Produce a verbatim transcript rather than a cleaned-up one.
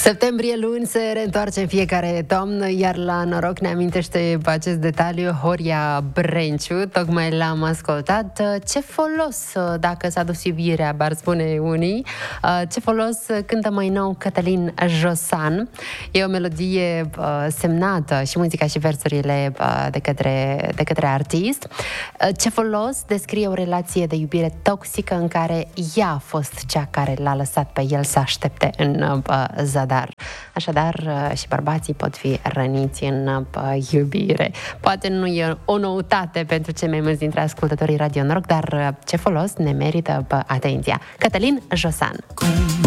Septembrie luni se reîntoarce în fiecare toamnă, iar la noroc ne amintește acest detaliu Horia Brenciu. Tocmai l-am ascultat. Ce folos dacă s-a dus iubirea, ar spune unii. Ce folos cântă mai nou Cătălin Josan. E o melodie semnată, și muzica și versurile de către, de către artist. Ce folos descrie o relație de iubire toxică în care ea a fost cea care l-a lăsat pe el să aștepte în zadar. Așadar, și bărbații pot fi răniți în iubire. Poate nu e o noutate pentru cei mai mulți dintre ascultătorii Radio Noroc, dar ce folos ne merită atenția. Cătălin Josan.